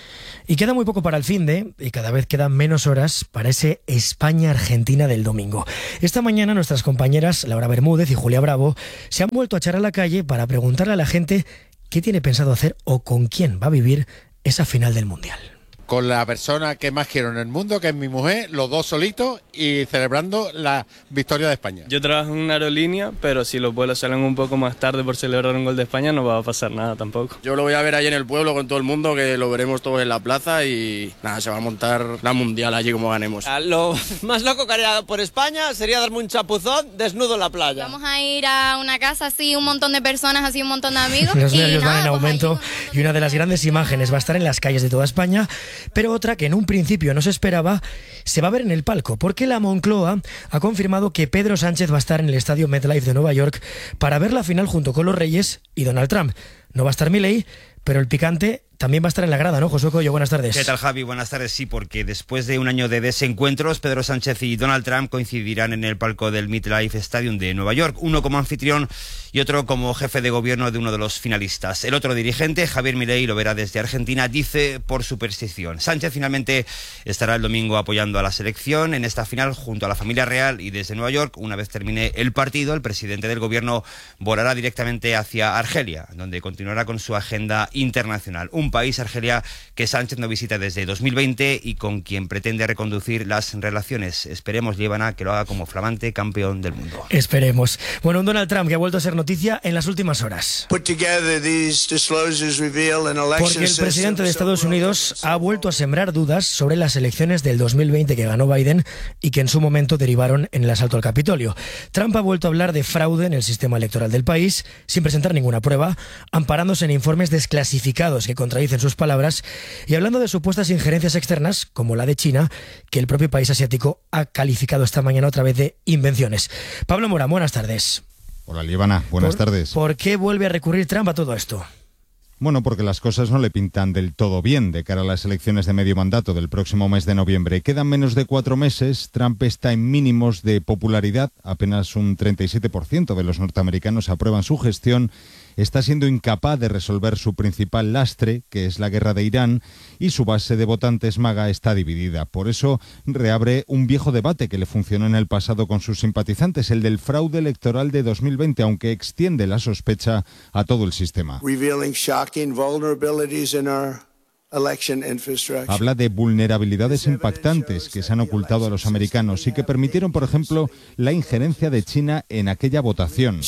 Y queda muy poco para el finde, y cada vez quedan menos horas para ese España-Argentina del domingo. Esta mañana nuestras compañeras Laura Bermúdez y Julia Bravo se han vuelto a echar a la calle para preguntarle a la gente qué tiene pensado hacer o con quién va a vivir esa final del Mundial. Con la persona que más quiero en el mundo, que es mi mujer, los dos solitos y celebrando la victoria de España. Yo trabajo en una aerolínea, pero si los vuelos salen un poco más tarde por celebrar un gol de España no va a pasar nada tampoco. Yo lo voy a ver allí en el pueblo con todo el mundo, que lo veremos todos en la plaza y nada, se va a montar la Mundial allí como ganemos. Lo más loco que haría por España sería darme un chapuzón desnudo en la playa. Vamos a ir a una casa así, un montón de personas, así un montón de amigos. Los y nervios nada, van en pues aumento y una de las grandes imágenes va a estar en las calles de toda España, pero otra que en un principio no se esperaba se va a ver en el palco, porque la Moncloa ha confirmado que Pedro Sánchez va a estar en el estadio MetLife de Nueva York para ver la final junto con los Reyes y Donald Trump. No va a estar Milei, pero el picante también va a estar en la grada, ¿no, Josué Coello? Buenas tardes. ¿Qué tal, Javi? Buenas tardes. Sí, porque después de un año de desencuentros, Pedro Sánchez y Donald Trump coincidirán en el palco del MetLife Stadium de Nueva York, uno como anfitrión y otro como jefe de gobierno de uno de los finalistas. El otro dirigente, Javier Milei, lo verá desde Argentina, dice por superstición. Sánchez finalmente estará el domingo apoyando a la selección en esta final junto a la familia real, y desde Nueva York, una vez termine el partido, el presidente del gobierno volará directamente hacia Argelia, donde continuará con su agenda internacional. Un país, Argelia, que Sánchez no visita desde dos mil veinte y con quien pretende reconducir las relaciones. Esperemos, Líbana, que lo haga como flamante campeón del mundo. Esperemos. Bueno, un Donald Trump que ha vuelto a ser noticia en las últimas horas. Porque el presidente de Estados Unidos ha vuelto a sembrar dudas sobre las elecciones del dos mil veinte que ganó Biden y que en su momento derivaron en el asalto al Capitolio. Trump ha vuelto a hablar de fraude en el sistema electoral del país sin presentar ninguna prueba, amparándose en informes desclasificados que contradicen sus palabras y hablando de supuestas injerencias externas, como la de China, que el propio país asiático ha calificado esta mañana otra vez de invenciones. Pablo Mora, buenas tardes. Hola, Líbana, buenas ¿Por, tardes. ¿Por qué vuelve a recurrir Trump a todo esto? Bueno, porque las cosas no le pintan del todo bien de cara a las elecciones de medio mandato del próximo mes de noviembre. Quedan menos de cuatro meses, Trump está en mínimos de popularidad, apenas un treinta y siete por ciento de los norteamericanos aprueban su gestión, está siendo incapaz de resolver su principal lastre, que es la guerra de Irán, y su base de votantes MAGA está dividida. Por eso reabre un viejo debate que le funcionó en el pasado con sus simpatizantes, el del fraude electoral de dos mil veinte, aunque extiende la sospecha a todo el sistema. Habla de vulnerabilidades impactantes que se han ocultado a los americanos y que permitieron, por ejemplo, la injerencia de China en aquella votación.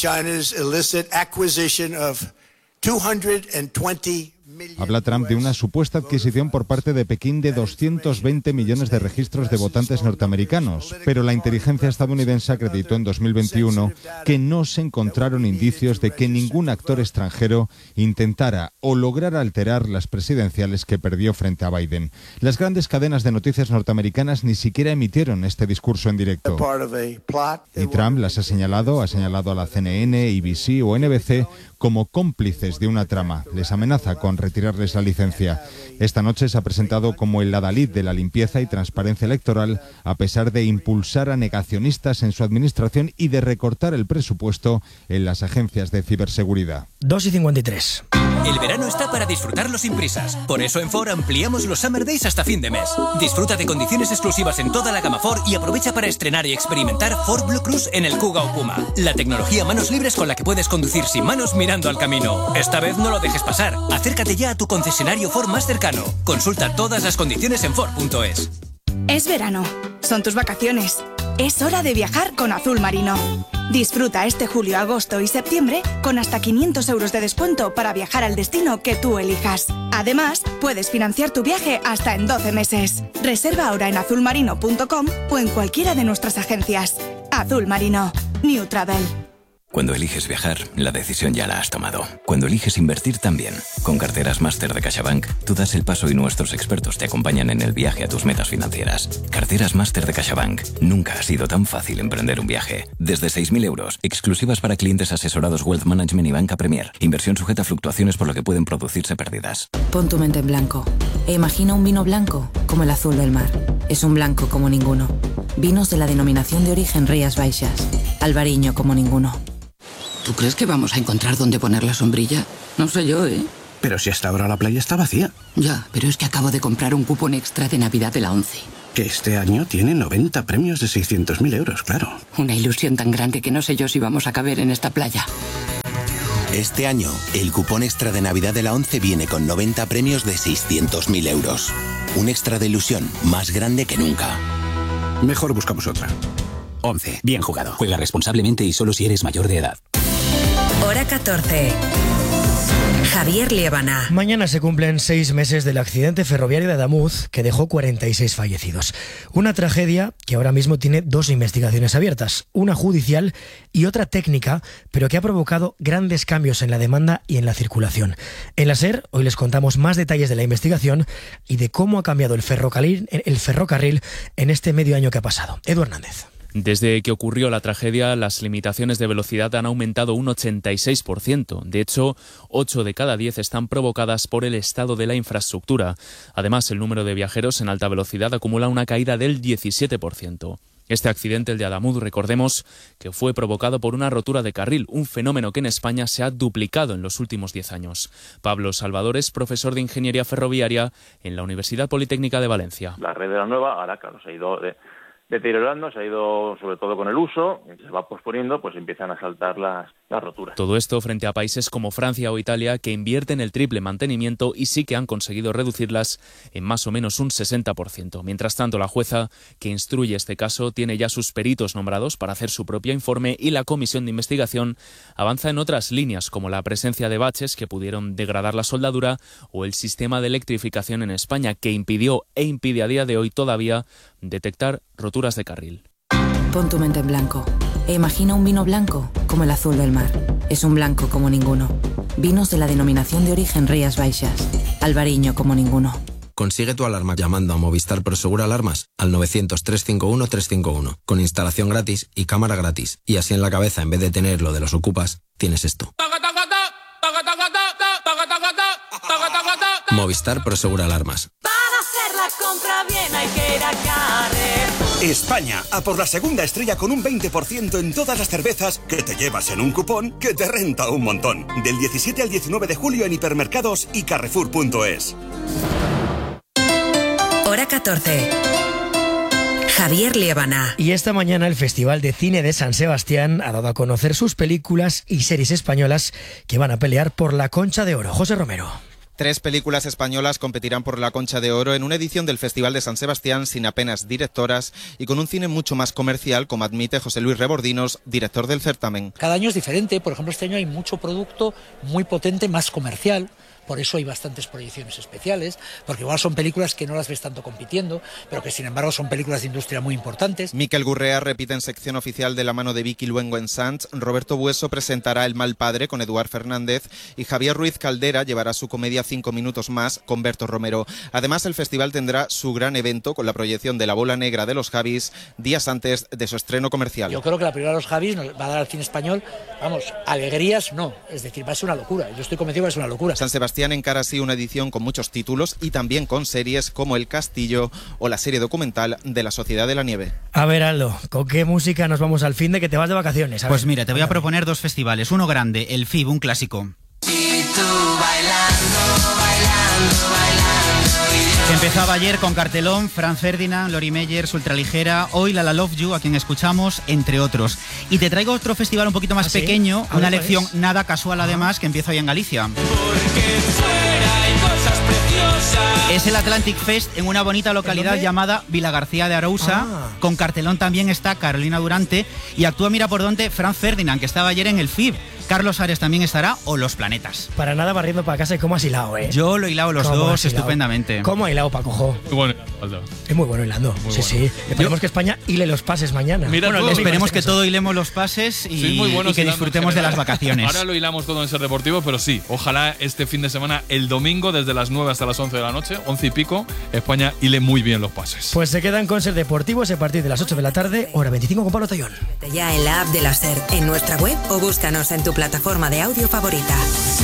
Habla Trump de una supuesta adquisición por parte de Pekín de doscientos veinte millones de registros de votantes norteamericanos, pero la inteligencia estadounidense acreditó en dos mil veintiuno que no se encontraron indicios de que ningún actor extranjero intentara o lograra alterar las presidenciales que perdió frente a Biden. Las grandes cadenas de noticias norteamericanas ni siquiera emitieron este discurso en directo. Y Trump las ha señalado, ha señalado a la C N N, A B C o N B C como cómplices de una trama. Les amenaza con retirarles la licencia. Esta noche se ha presentado como el adalid de la limpieza y transparencia electoral, a pesar de impulsar a negacionistas en su administración y de recortar el presupuesto en las agencias de ciberseguridad. dos y cincuenta y tres. El verano está para disfrutarlo sin prisas. Por eso en Ford ampliamos los Summer Days hasta fin de mes. Disfruta de condiciones exclusivas en toda la gama Ford y aprovecha para estrenar y experimentar Ford Blue Cruise en el Kuga o Puma. La tecnología manos libres con la que puedes conducir sin manos mirando al camino. Esta vez no lo dejes pasar. Acércate ya a tu concesionario Ford más cercano. Consulta todas las condiciones en Ford punto es. Es verano. Son tus vacaciones. Es hora de viajar con Azul Marino. Disfruta este julio, agosto y septiembre con hasta quinientos euros de descuento para viajar al destino que tú elijas. Además, puedes financiar tu viaje hasta en doce meses. Reserva ahora en azul marino punto com o en cualquiera de nuestras agencias. Azul Marino. New Travel. Cuando eliges viajar, la decisión ya la has tomado. Cuando eliges invertir también. Con carteras Máster de CaixaBank, tú das el paso y nuestros expertos te acompañan en el viaje a tus metas financieras. Carteras Máster de CaixaBank. Nunca ha sido tan fácil emprender un viaje. Desde seis mil euros, exclusivas para clientes asesorados Wealth Management y Banca Premier. Inversión sujeta a fluctuaciones por lo que pueden producirse pérdidas. Pon tu mente en blanco e imagina un vino blanco como el azul del mar. Es un blanco como ninguno. Vinos de la denominación de origen Rías Baixas. Albariño como ninguno. ¿Tú crees que vamos a encontrar dónde poner la sombrilla? No sé yo, ¿eh? Pero si hasta ahora la playa está vacía. Ya, pero es que acabo de comprar un cupón extra de Navidad de la ONCE. Que este año tiene noventa premios de seiscientos mil euros, claro. Una ilusión tan grande que no sé yo si vamos a caber en esta playa. Este año, el cupón extra de Navidad de la ONCE viene con noventa premios de seiscientos mil euros. Un extra de ilusión más grande que nunca. Mejor buscamos otra. ONCE. Bien jugado. Juega responsablemente y solo si eres mayor de edad. Hora catorce. Javier Liébana. Mañana se cumplen seis meses del accidente ferroviario de Adamuz que dejó cuarenta y seis fallecidos. Una tragedia que ahora mismo tiene dos investigaciones abiertas, una judicial y otra técnica, pero que ha provocado grandes cambios en la demanda y en la circulación. En la SER hoy les contamos más detalles de la investigación y de cómo ha cambiado el ferrocarril, el ferrocarril en este medio año que ha pasado. Edu Hernández. Desde que ocurrió la tragedia, las limitaciones de velocidad han aumentado un ochenta y seis por ciento. De hecho, ocho de cada diez están provocadas por el estado de la infraestructura. Además, el número de viajeros en alta velocidad acumula una caída del diecisiete por ciento. Este accidente, el de Adamuz, recordemos que fue provocado por una rotura de carril, un fenómeno que en España se ha duplicado en los últimos diez años. Pablo Salvador es profesor de Ingeniería Ferroviaria en la Universidad Politécnica de Valencia. La red de la nueva, ahora claro, se ha ido de... deteriorando, se ha ido sobre todo con el uso, y se va posponiendo, pues empiezan a saltar las, las roturas. Todo esto frente a países como Francia o Italia que invierten el triple mantenimiento y sí que han conseguido reducirlas en más o menos un sesenta por ciento. Mientras tanto, la jueza que instruye este caso tiene ya sus peritos nombrados para hacer su propio informe y la comisión de investigación avanza en otras líneas como la presencia de baches que pudieron degradar la soldadura o el sistema de electrificación en España que impidió e impide a día de hoy todavía detectar roturas de carril. Pon tu mente en blanco e imagina un vino blanco como el azul del mar. Es un blanco como ninguno. Vinos de la denominación de origen Rías Baixas. Albariño como ninguno. Consigue tu alarma llamando a Movistar Prosegur Alarmas al novecientos, trescientos cincuenta y uno, trescientos cincuenta y uno con instalación gratis y cámara gratis. Y así en la cabeza, en vez de tener lo de los ocupas, tienes esto. Movistar Prosegur Alarmas. Hacer la compra bien hay que ir a Carrer. España, a por la segunda estrella con un veinte por ciento en todas las cervezas que te llevas en un cupón que te renta un montón. Del diecisiete al diecinueve de julio en hipermercados y carrefour punto es. Hora catorce. Javier Liébana. Y esta mañana el Festival de Cine de San Sebastián ha dado a conocer sus películas y series españolas que van a pelear por la Concha de Oro. José Romero. Tres películas españolas competirán por la Concha de Oro en una edición del Festival de San Sebastián sin apenas directoras y con un cine mucho más comercial, como admite José Luis Rebordinos, director del certamen. Cada año es diferente, por ejemplo este año hay mucho producto muy potente, más comercial. Por eso hay bastantes proyecciones especiales, porque igual son películas que no las ves tanto compitiendo, pero que sin embargo son películas de industria muy importantes. Miquel Gurrea repite en sección oficial de la mano de Vicky Luengo en Sants, Roberto Bueso presentará El mal padre con Eduard Fernández y Javier Ruiz Caldera llevará su comedia Cinco minutos más con Berto Romero. Además, el festival tendrá su gran evento con la proyección de La bola negra de los Javis días antes de su estreno comercial. Yo creo que la película de los Javis nos va a dar al cine español, vamos, alegrías no, es decir, va a ser una locura. Yo estoy convencido que va a ser una locura. San Sebastián Sebastián encara así una edición con muchos títulos y también con series como El Castillo o la serie documental de la Sociedad de la Nieve. A ver, Aldo, ¿con qué música nos vamos al fin de que te vas de vacaciones? A pues ver, mira, te voy a proponer dos festivales. Uno grande, el F I B, un clásico. Y tú bailando, bailando, bailando. Que empezaba ayer con cartelón, Franz Ferdinand, Lori Meyers, Ultraligera, hoy La La Love You, a quien escuchamos, entre otros. Y te traigo otro festival un poquito más ¿Ah, sí? pequeño, A una ver, lección pues. nada casual además, que empieza hoy en Galicia. Porque fuera hay cosas preciosas. Es el Atlantic Fest en una bonita localidad llamada Vilagarcía de Arousa. Ah. Con cartelón también está Carolina Durante y actúa, mira por dónde, Franz Ferdinand, que estaba ayer en el F I B. Carlos Ares también estará, o Los Planetas. Para nada barriendo para casa y cómo has hilado, ¿eh? Yo lo he hilado los ¿Cómo dos has hilado? estupendamente. ¿Cómo ha hilado, Pacojo? Muy bueno, Aldo. Es muy bueno hilando. Muy sí, bueno. sí. Esperemos que España hile los pases mañana. Mira bueno, tú, el Esperemos este que caso. todo hilemos los pases y, Sois muy buenos y que hilando disfrutemos en de las general. vacaciones. Ahora lo hilamos todo en Ser Deportivo, pero sí, ojalá este fin de semana, el domingo, desde las nueve hasta las once de la noche, once y pico, España hile muy bien los pases. Pues se quedan con Ser Deportivos a partir de las ocho de la tarde, hora veinticinco con Pablo Tallón. Ya en la app de la SER, en nuestra web o búscanos en tu plataforma de audio favorita.